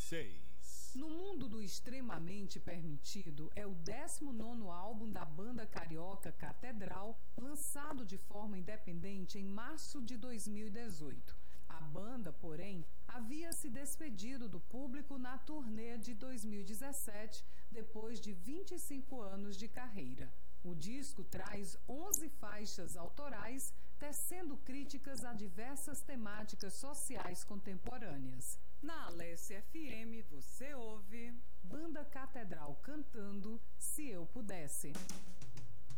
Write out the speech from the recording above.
2006. No Mundo do Extremamente Permitido é o 19º álbum da banda carioca Catedral, lançado de forma independente em março de 2018. A banda, porém, havia se despedido do público na turnê de 2017, depois de 25 anos de carreira. O disco traz 11 faixas autorais, tecendo críticas a diversas temáticas sociais contemporâneas. Na Alessia FM você ouve Banda Catedral cantando Se Eu Pudesse.